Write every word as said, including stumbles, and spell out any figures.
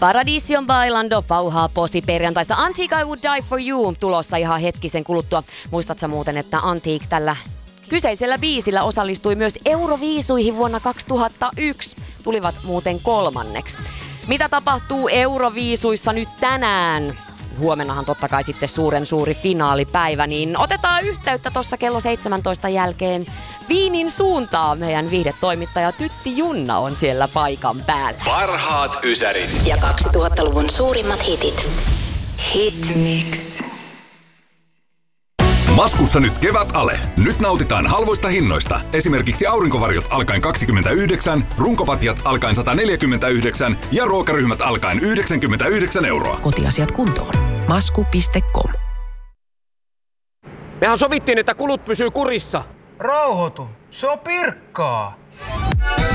Paradision Bailando pauhaa posi perjantaissa. Antique I Would Die For You tulossa ihan hetkisen kuluttua. Muistatko muuten, että Antique tällä kyseisellä biisillä osallistui myös Euroviisuihin vuonna kaksituhattayksi. Tulivat muuten kolmanneksi. Mitä tapahtuu Euroviisuissa nyt tänään? Huomennahan totta kai sitten suuren suuri finaalipäivä, niin otetaan yhteyttä tuossa kello seitsemäntoista jälkeen Viinin suuntaan. Meidän viihdetoimittaja Tytti Junna on siellä paikan päällä. Parhaat ysärit ja kaksituhattaluvun suurimmat hitit. Hit Mix. Maskussa nyt kevät ale. Nyt nautitaan halvoista hinnoista. Esimerkiksi aurinkovarjot alkaen kaksikymmentäyhdeksän, runkopatjat alkaen sata neljäkymmentäyhdeksän ja ruokaryhmät alkaen yhdeksänkymmentäyhdeksän euroa. Kotiasiat kuntoon. masku piste com. Mehän sovittiin, että kulut pysyy kurissa. Rauhoitu. Se on Pirkkaa.